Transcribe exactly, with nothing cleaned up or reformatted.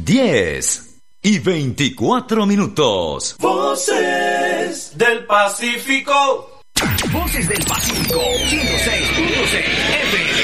diez y veinticuatro minutos. Voces del Pacífico. Voces del Pacífico, ciento seis punto seis F M.